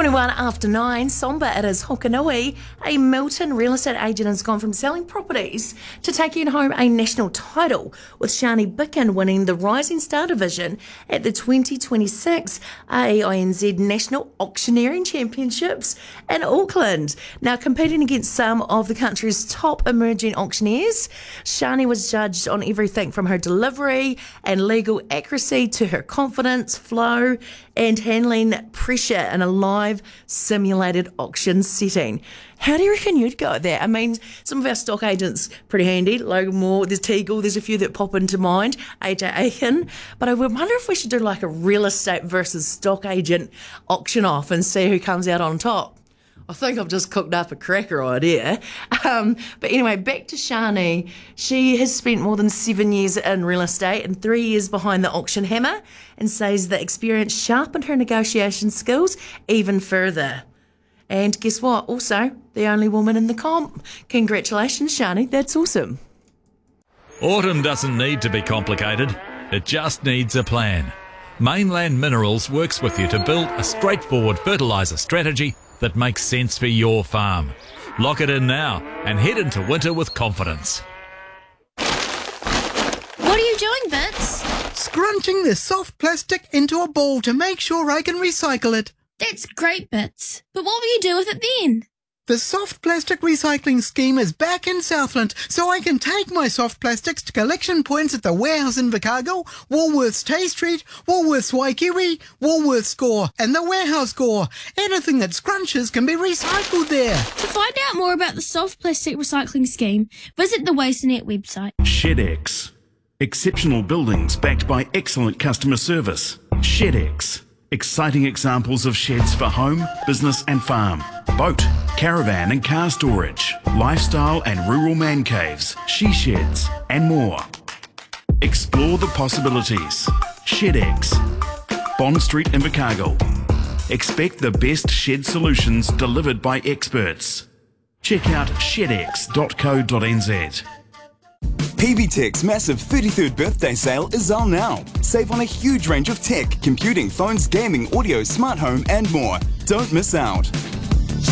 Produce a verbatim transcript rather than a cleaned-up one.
twenty-one after nine, somber it is Hokanui. A Milton real estate agent has gone from selling properties to taking home a national title, with Shani Bicken winning the Rising Star Division at the twenty twenty-six A I N Z National Auctioneering Championships in Auckland. Now, competing against some of the country's top emerging auctioneers, Shani was judged on everything from her delivery and legal accuracy to her confidence, flow, and handling pressure in a live simulated auction setting. How do you reckon you'd go at that? I mean, some of our stock agents pretty handy. Logan Moore, there's Teagle, there's a few that pop into mind, A J Aiken. But I would wonder if we should do like a real estate versus stock agent auction off and see who comes out on top. I think I've just cooked up a cracker idea. Um, but anyway, back to Shani. She has spent more than seven years in real estate and three years behind the auction hammer, and says the experience sharpened her negotiation skills even further. And guess what? Also, the only woman in the comp. Congratulations, Shani. That's awesome. Autumn doesn't need to be complicated. It just needs a plan. Mainland Minerals works with you to build a straightforward fertiliser strategy that makes sense for your farm. Lock it in now and head into winter with confidence. What are you doing, Bits? Scrunching this soft plastic into a ball to make sure I can recycle it. That's great, Bits. But what will you do with it then? The soft plastic recycling scheme is back in Southland, so I can take my soft plastics to collection points at the warehouse in Invercargill, Woolworths Tay Street, Woolworths Waikiri, Woolworths Gore, and the warehouse Gore. Anything that scrunches can be recycled there. To find out more about the soft plastic recycling scheme, visit the WasteNet website. ShedX. Exceptional buildings backed by excellent customer service. ShedX. Exciting examples of sheds for home, business and farm. Boat, caravan and car storage. Lifestyle and rural man caves. She sheds and more. Explore the possibilities. ShedX. Bond Street, Invercargill. Expect the best shed solutions delivered by experts. Check out shedx dot co dot n z. P B Tech's massive thirty-third birthday sale is on now. Save on a huge range of tech, computing, phones, gaming, audio, smart home and more. Don't miss out.